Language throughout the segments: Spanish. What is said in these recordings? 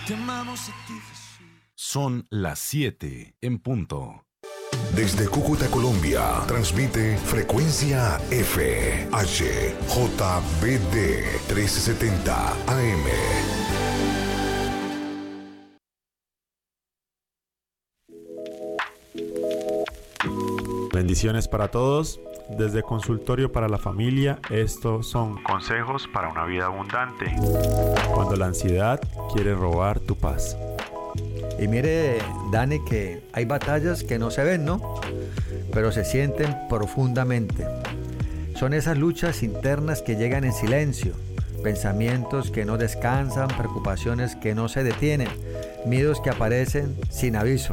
Te amamos a ti, Jesús. Son las 7 en punto. Desde Cúcuta, Colombia, transmite Frecuencia F, HJBD 1370 AM. Bendiciones para todos. Desde Consultorio para la Familia, estos son consejos para una vida abundante. Cuando la ansiedad quiere robar tu paz. Y mire, Dani, que hay batallas que no se ven, ¿no? Pero se sienten profundamente. Son esas luchas internas que llegan en silencio, pensamientos que no descansan, preocupaciones que no se detienen, miedos que aparecen sin aviso.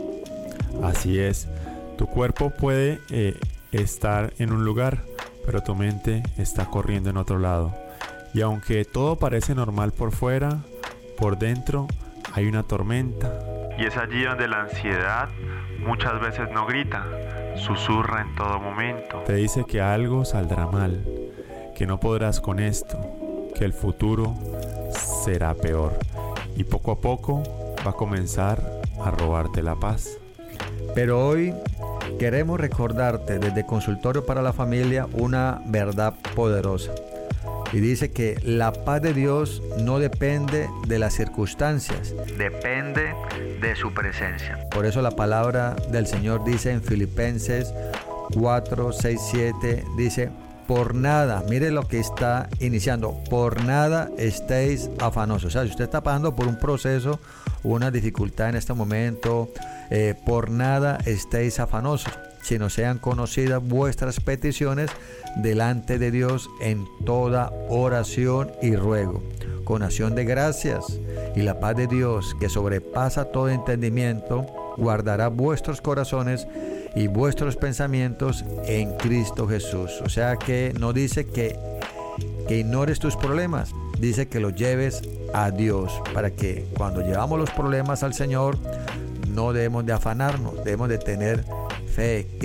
Así es. Tu cuerpo puede estar en un lugar, pero tu mente está corriendo en otro lado. Y aunque todo parece normal por fuera, por dentro hay una tormenta. Y es allí donde la ansiedad muchas veces no grita, susurra en todo momento. Te dice que algo saldrá mal, que no podrás con esto, que el futuro será peor. Y poco a poco va a comenzar a robarte la paz. Pero hoy queremos recordarte desde Consultorio para la Familia una verdad poderosa. Y dice que la paz de Dios no depende de las circunstancias, depende de su presencia. Por eso la palabra del Señor dice en Filipenses 4, 6, 7, dice: por nada, mire lo que está iniciando, por nada estéis afanosos. O sea, si usted está pasando por un proceso, una dificultad en este momento, por nada estéis afanosos, sino sean conocidas vuestras peticiones delante de Dios en toda oración y ruego, con acción de gracias, y la paz de Dios, que sobrepasa todo entendimiento, guardará vuestros corazones y vuestros pensamientos en Cristo Jesús. O sea que no dice que ignores tus problemas, dice que los lleves a Dios, para que cuando llevamos los problemas al Señor no debemos de afanarnos, debemos de tener fe,